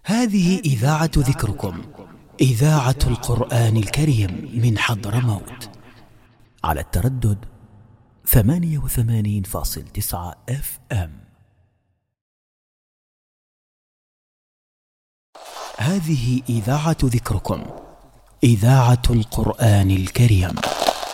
هذه إذاعة ذكركم، إذاعة القرآن الكريم من حضرموت، على التردد 88.9 FM. هذه إذاعة ذكركم، إذاعة القرآن الكريم.